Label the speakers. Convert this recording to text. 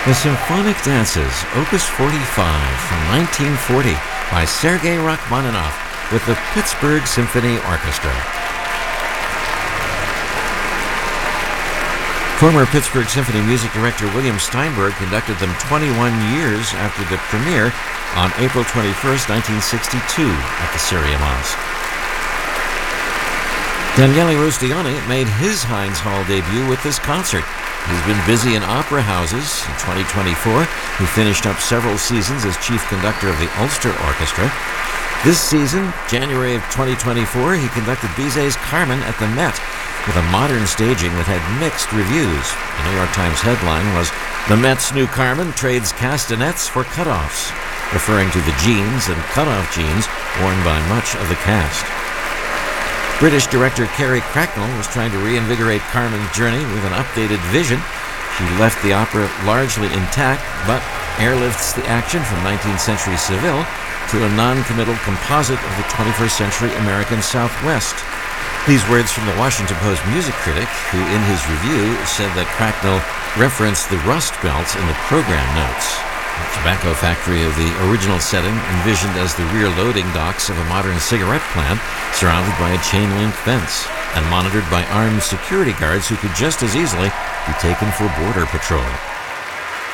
Speaker 1: The Symphonic Dances, Opus 45 from 1940 by Sergei Rachmaninoff with the Pittsburgh Symphony Orchestra. Former Pittsburgh Symphony music director William Steinberg conducted them 21 years after the premiere on April 21, 1962 at the Syria Mosque. Daniele Rustioni made his Heinz Hall debut with this concert. He's been busy in opera houses. In 2024, he finished up several seasons as chief conductor of the Ulster Orchestra. This season, January of 2024, he conducted Bizet's Carmen at the Met with a modern staging that had mixed reviews. The New York Times headline was, "The Met's new Carmen trades castanets for cutoffs," referring to the jeans and cutoff jeans worn by much of the cast. British director Kerry Cracknell was trying to reinvigorate Carmen's journey with an updated vision. She left the opera largely intact, but airlifts the action from 19th century Seville to a non-committal composite of the 21st century American Southwest. These words from the Washington Post music critic, who in his review said that Cracknell referenced the Rust Belt in the program notes. The tobacco factory of the original setting, envisioned as the rear loading docks of a modern cigarette plant, surrounded by a chain-link fence, and monitored by armed security guards who could just as easily be taken for border patrol.